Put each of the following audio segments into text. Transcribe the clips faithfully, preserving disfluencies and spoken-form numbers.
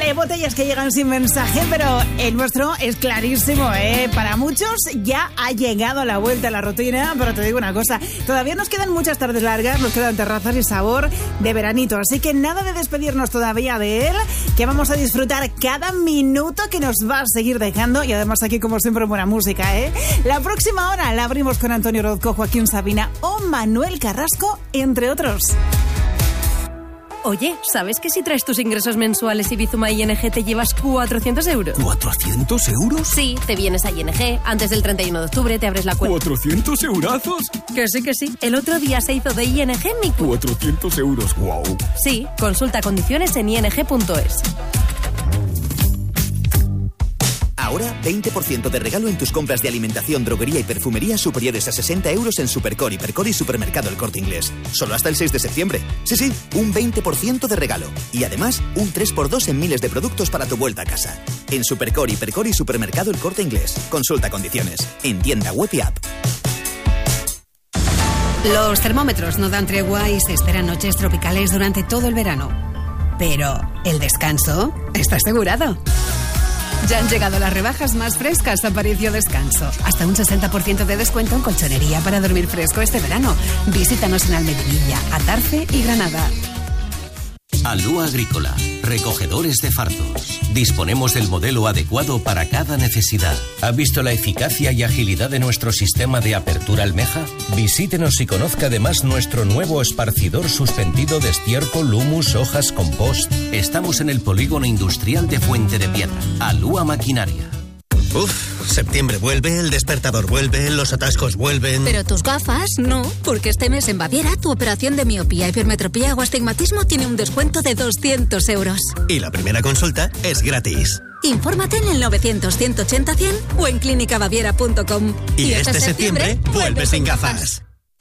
Hay botellas que llegan sin mensaje, pero el nuestro es clarísimo, ¿eh? Para muchos ya ha llegado la vuelta a la rutina, pero te digo una cosa, todavía nos quedan muchas tardes largas, nos quedan terrazas y sabor de veranito, así que nada de despedirnos todavía de él, que vamos a disfrutar cada minuto que nos va a seguir dejando, y además aquí como siempre buena música, ¿eh? La próxima hora la abrimos con Antonio Orozco, Joaquín Sabina o Manuel Carrasco, entre otros. Oye, ¿sabes que si traes tus ingresos mensuales y Bizuma I N G te llevas cuatrocientos euros? ¿cuatrocientos euros? Sí, te vienes a I N G, antes del treinta y uno de octubre te abres la cuenta. ¿cuatrocientos eurazos? Que sí, que sí. El otro día se hizo de I N G mi... cuatrocientos euros, wow. Sí, consulta condiciones en i n g punto es. Ahora, veinte por ciento de regalo en tus compras de alimentación, droguería y perfumería superiores a sesenta euros en Supercore, Hipercore y Supermercado El Corte Inglés. Solo hasta el seis de septiembre. Sí, sí, un veinte por ciento de regalo. Y además, un tres por dos en miles de productos para tu vuelta a casa. En Supercore, Hipercore y Supermercado El Corte Inglés. Consulta condiciones. En tienda web y app. Los termómetros no dan tregua y se esperan noches tropicales durante todo el verano. Pero el descanso está asegurado. Ya han llegado las rebajas más frescas a Paricio Descanso. Hasta un sesenta por ciento de descuento en colchonería para dormir fresco este verano. Visítanos en Almedinilla, Atarfe y Granada. Alúa Agrícola, recogedores de fardos. Disponemos del modelo adecuado para cada necesidad. ¿Ha visto la eficacia y agilidad de nuestro sistema de apertura almeja? Visítenos y conozca además nuestro nuevo esparcidor suspendido de estiércol, humus, hojas, compost. Estamos en el polígono industrial de Fuente de Piedra. Alúa Maquinaria. Uf, septiembre vuelve, el despertador vuelve, los atascos vuelven... Pero tus gafas, no, porque este mes en Baviera tu operación de miopía, hipermetropía o astigmatismo tiene un descuento de doscientos euros. Y la primera consulta es gratis. Infórmate en el novecientos, ciento ochenta, cien o en clínica baviera punto com. Y, y este, este septiembre, septiembre vuelve sin gafas.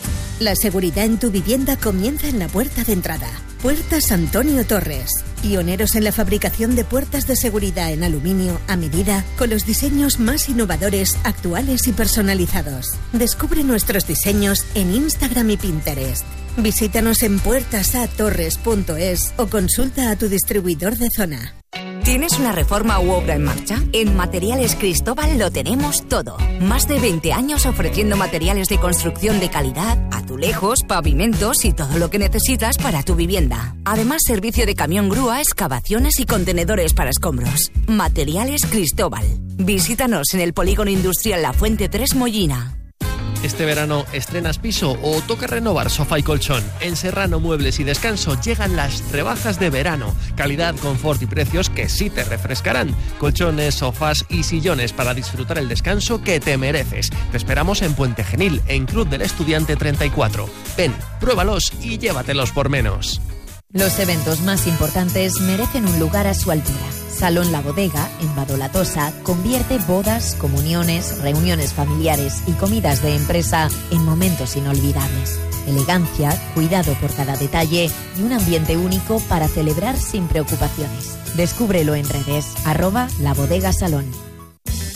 La seguridad en tu vivienda comienza en la puerta de entrada. Puertas Antonio Torres. Pioneros en la fabricación de puertas de seguridad en aluminio a medida, con los diseños más innovadores, actuales y personalizados. Descubre nuestros diseños en Instagram y Pinterest. Visítanos en puertas a torres punto es o consulta a tu distribuidor de zona. ¿Tienes una reforma u obra en marcha? En Materiales Cristóbal lo tenemos todo. Más de veinte años ofreciendo materiales de construcción de calidad, azulejos, pavimentos y todo lo que necesitas para tu vivienda. Además, servicio de camión grúa, excavaciones y contenedores para escombros. Materiales Cristóbal. Visítanos en el Polígono Industrial La Fuente tres Mollina. Este verano estrenas piso o toca renovar sofá y colchón. En Serrano Muebles y Descanso llegan las rebajas de verano. Calidad, confort y precios que sí te refrescarán. Colchones, sofás y sillones para disfrutar el descanso que te mereces. Te esperamos en Puente Genil, en Cruz del Estudiante treinta y cuatro. Ven, pruébalos y llévatelos por menos. Los eventos más importantes merecen un lugar a su altura. Salón La Bodega, en Badolatosa, convierte bodas, comuniones, reuniones familiares y comidas de empresa en momentos inolvidables. Elegancia, cuidado por cada detalle y un ambiente único para celebrar sin preocupaciones. Descúbrelo en redes, arroba La Bodega Salón.